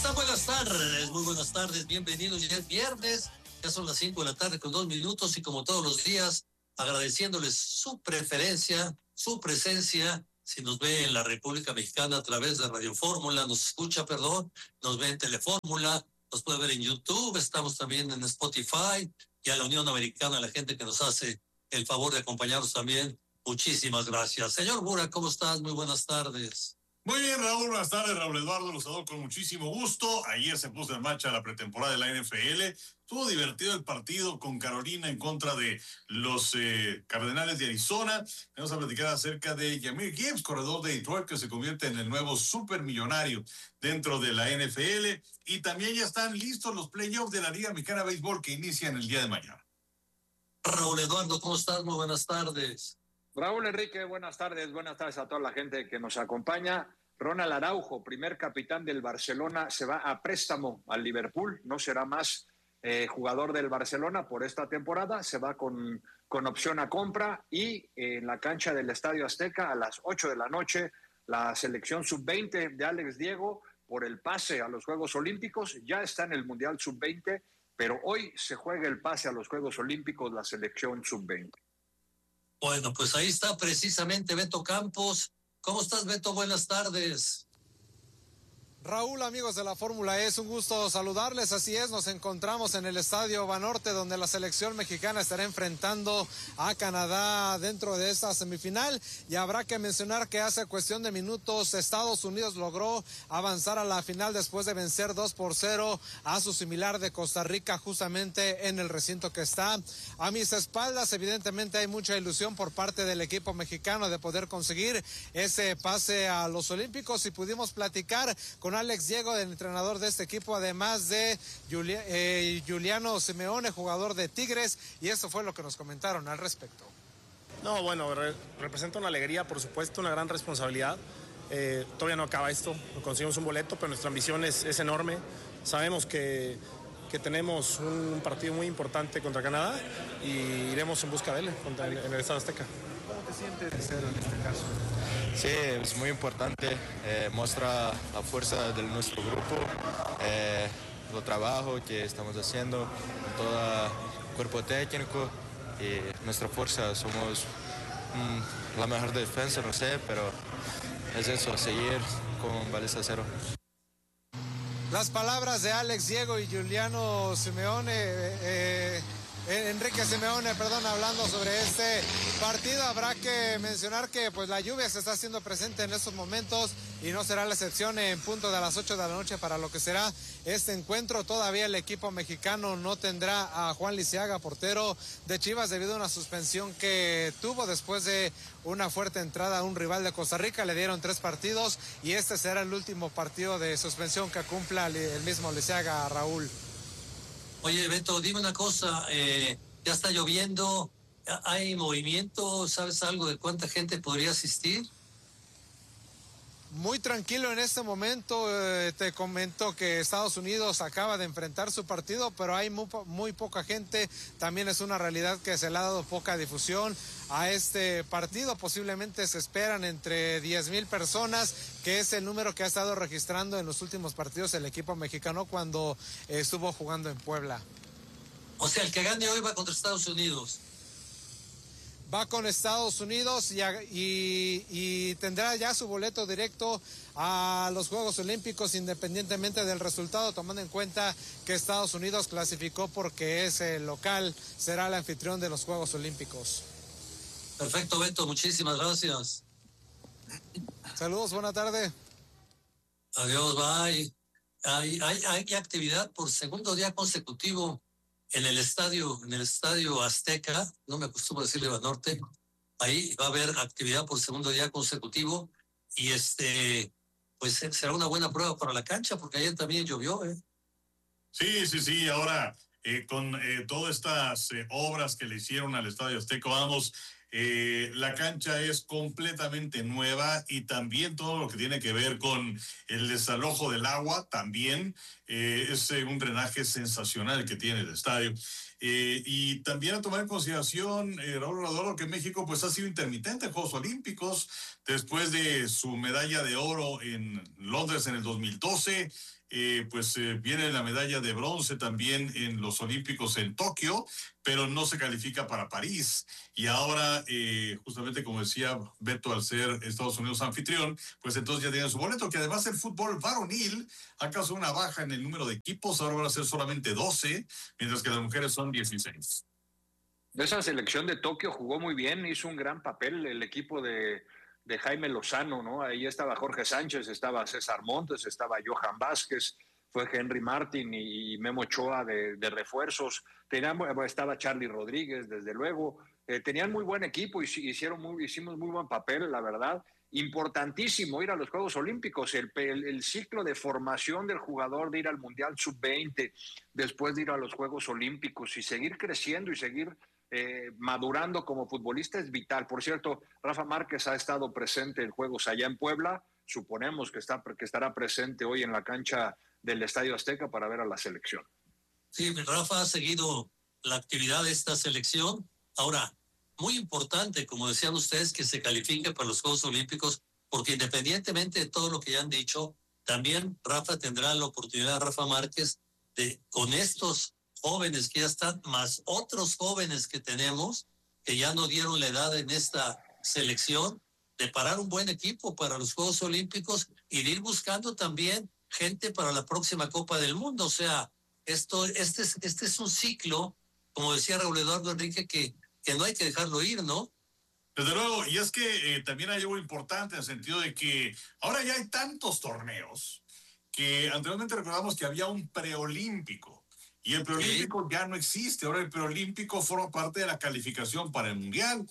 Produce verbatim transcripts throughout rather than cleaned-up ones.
están? Buenas tardes, muy buenas tardes, bienvenidos. Ya es viernes, ya son las cinco de la tarde con dos minutos y como todos los días, agradeciéndoles su preferencia, su presencia. Si nos ve en la República Mexicana a través de Radio Fórmula, nos escucha, perdón, nos ve en Telefórmula, nos puede ver en YouTube, estamos también en Spotify, y a la Unión Americana, a la gente que nos hace el favor de acompañarnos también, muchísimas gracias. Señor Bura, ¿cómo estás? Muy buenas tardes. Muy bien, Raúl, buenas tardes. Raúl Eduardo, los saludo con muchísimo gusto. Ayer se puso en marcha la pretemporada de la N F L. Estuvo divertido el partido con Carolina en contra de los eh, Cardenales de Arizona. Vamos a platicar acerca de Jahmyr Gibbs, corredor de Detroit, que se convierte en el nuevo supermillonario dentro de la N F L. Y también ya están listos los playoffs de la Liga Mexicana de Béisbol que inician el día de mañana. Raúl Eduardo, ¿cómo estás? Muy buenas tardes. Raúl Enrique, buenas tardes, buenas tardes a toda la gente que nos acompaña. Ronald Araujo, primer capitán del Barcelona, se va a préstamo al Liverpool, no será más eh, jugador del Barcelona por esta temporada, se va con, con opción a compra y eh, en la cancha del Estadio Azteca a las ocho de la noche, la selección sub veinte de Alex Diego por el pase a los Juegos Olímpicos, ya está en el Mundial sub veinte, pero hoy se juega el pase a los Juegos Olímpicos la selección sub veinte. Bueno, pues ahí está precisamente Beto Campos. ¿Cómo estás, Beto? Buenas tardes. Raúl, amigos de la Fórmula E, es un gusto saludarles. Así es, nos encontramos en el Estadio Banorte, donde la selección mexicana estará enfrentando a Canadá dentro de esta semifinal. Y habrá que mencionar que hace cuestión de minutos Estados Unidos logró avanzar a la final después de vencer dos por cero a su similar de Costa Rica, justamente en el recinto que está a mis espaldas. Evidentemente hay mucha ilusión por parte del equipo mexicano de poder conseguir ese pase a los Olímpicos, y pudimos platicar con Alex Diego, el entrenador de este equipo, además de Julia, eh, Juliano Simeone, jugador de Tigres, y eso fue lo que nos comentaron al respecto. No, bueno, re representa una alegría, por supuesto, una gran responsabilidad. Eh, todavía no acaba esto, conseguimos un boleto, pero nuestra ambición es, es enorme. Sabemos que, que tenemos un partido muy importante contra Canadá y iremos en busca de él contra, en, en el Estadio Azteca. ¿Cómo te sientes de ser en este caso? Sí, es muy importante, eh, muestra la fuerza de nuestro grupo, eh, el trabajo que estamos haciendo con todo el cuerpo técnico y nuestra fuerza. Somos mm, la mejor defensa, no sé, pero es eso, seguir con baliza cero. Las palabras de Alex Diego y Juliano Simeone, eh, Enrique Simeone, perdón, hablando sobre este partido. Habrá que mencionar que pues la lluvia se está haciendo presente en estos momentos y no será la excepción en punto de las ocho de la noche para lo que será este encuentro. Todavía el equipo mexicano no tendrá a Juan Lisiaga, portero de Chivas, debido a una suspensión que tuvo después de una fuerte entrada a un rival de Costa Rica. Le dieron tres partidos y este será el último partido de suspensión que cumpla el mismo Lisiaga, Raúl. Oye, Beto, dime una cosa, eh, ya está lloviendo, ¿hay movimiento? ¿Sabes algo de cuánta gente podría asistir? Muy tranquilo en este momento. Eh, te comento que Estados Unidos acaba de enfrentar su partido, pero hay muy, muy poca gente. También es una realidad que se le ha dado poca difusión a este partido. Posiblemente se esperan entre diez mil personas, que es el número que ha estado registrando en los últimos partidos el equipo mexicano cuando eh, estuvo jugando en Puebla. O sea, el que gane hoy va contra Estados Unidos. Va con Estados Unidos y, y, y tendrá ya su boleto directo a los Juegos Olímpicos, independientemente del resultado, tomando en cuenta que Estados Unidos clasificó porque es el local, será el anfitrión de los Juegos Olímpicos. Perfecto, Beto, muchísimas gracias. Saludos, buena tarde. Adiós, bye. Hay, hay, hay actividad por segundo día consecutivo en el estadio, en el estadio Azteca, no me acostumbro a decirle Banorte. Ahí va a haber actividad por segundo día consecutivo y este, pues será una buena prueba para la cancha, porque ayer también llovió, ¿eh? Sí, sí, sí, ahora eh, con eh, todas estas eh, obras que le hicieron al Estadio Azteca, vamos, eh, la cancha es completamente nueva y también todo lo que tiene que ver con el desalojo del agua, también eh, es eh, un drenaje sensacional que tiene el estadio. Eh, y también a tomar en consideración, eh, Raúl Rodolfo, que México pues ha sido intermitente en Juegos Olímpicos, después de su medalla de oro en Londres en el dos mil doce, eh, pues eh, viene la medalla de bronce también en los Olímpicos en Tokio, pero no se califica para París. Y ahora, eh, justamente como decía Beto, al ser Estados Unidos anfitrión, pues entonces ya tiene su boleto, que además el fútbol varonil ha causado una baja en el número de equipos, ahora van a ser solamente doce, mientras que las mujeres son dieciséis. Esa selección de Tokio jugó muy bien, hizo un gran papel el equipo de, de Jaime Lozano, ¿no? Ahí estaba Jorge Sánchez, estaba César Montes, estaba Johan Vázquez, fue Henry Martin y Memo Ochoa de, de refuerzos, teníamos, estaba Charlie Rodríguez, desde luego, eh, tenían muy buen equipo y hicieron muy, hicimos muy buen papel, la verdad. Importantísimo ir a los Juegos Olímpicos, el, el, el ciclo de formación del jugador, de ir al Mundial sub veinte, después de ir a los Juegos Olímpicos y seguir creciendo y seguir eh, madurando como futbolista es vital. Por cierto, Rafa Márquez ha estado presente en Juegos allá en Puebla, suponemos que, está, que estará presente hoy en la cancha del Estadio Azteca para ver a la selección. Sí, Rafa ha seguido la actividad de esta selección. Ahora, muy importante, como decían ustedes, que se califique para los Juegos Olímpicos, porque independientemente de todo lo que ya han dicho, también Rafa tendrá la oportunidad, Rafa Márquez, de con estos jóvenes que ya están, más otros jóvenes que tenemos, que ya no dieron la edad en esta selección, de parar un buen equipo para los Juegos Olímpicos y de ir buscando también gente para la próxima Copa del Mundo. O sea, esto, este, es, este es un ciclo, como decía Raúl Eduardo Enrique, que, que no hay que dejarlo ir, ¿no? Desde luego, y es que eh, también hay algo importante en el sentido de que ahora ya hay tantos torneos que anteriormente recordamos que había un preolímpico y el preolímpico ¿Sí? ya no existe. Ahora el preolímpico forma parte de la calificación para el Mundial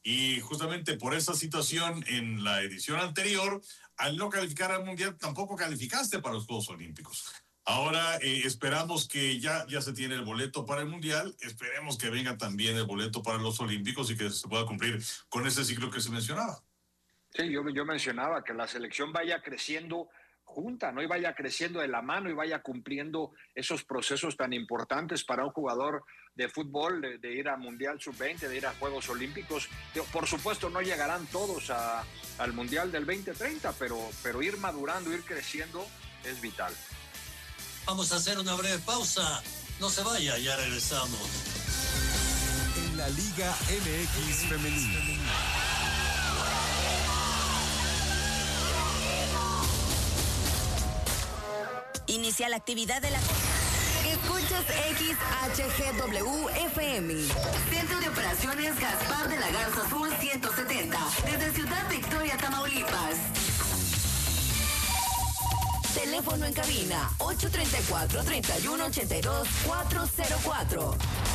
y justamente por esa situación en la edición anterior, al no calificar al Mundial, tampoco calificaste para los Juegos Olímpicos. Ahora eh, esperamos que ya, ya se tiene el boleto para el Mundial, esperemos que venga también el boleto para los Olímpicos y que se pueda cumplir con ese ciclo que se mencionaba. Sí, yo, yo mencionaba que la selección vaya creciendo junta, ¿no? Y vaya creciendo de la mano y vaya cumpliendo esos procesos tan importantes para un jugador de fútbol, de, de ir a Mundial sub veinte, de ir a Juegos Olímpicos. Por supuesto, no llegarán todos a, al Mundial del veinte treinta, pero, pero ir madurando, ir creciendo es vital. Vamos a hacer una breve pausa. No se vaya, ya regresamos. En la Liga M X Femenina. Inicia la actividad de la... Escuchas X H G W F M. Centro de Operaciones Gaspar de la Garza Azul ciento setenta. Desde Ciudad Victoria, Tamaulipas. Teléfono en cabina ocho tres cuatro, treinta y uno ochenta y dos, cuatrocientos cuatro.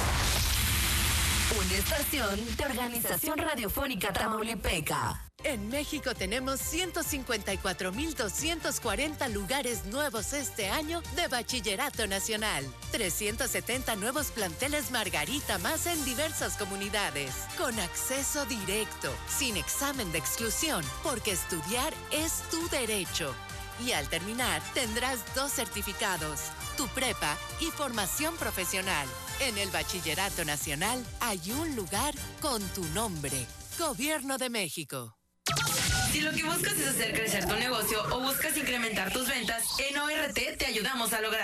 Una estación de Organización Radiofónica Tamaulipeca. En México tenemos ciento cincuenta y cuatro mil doscientos cuarenta lugares nuevos este año de Bachillerato Nacional. trescientos setenta nuevos planteles Margarita más en diversas comunidades. Con acceso directo, sin examen de exclusión, porque estudiar es tu derecho. Y al terminar, tendrás dos certificados, tu prepa y formación profesional. En el Bachillerato Nacional hay un lugar con tu nombre. Gobierno de México. Si lo que buscas es hacer crecer tu negocio o buscas incrementar tus ventas, en O R T te ayudamos a lograr.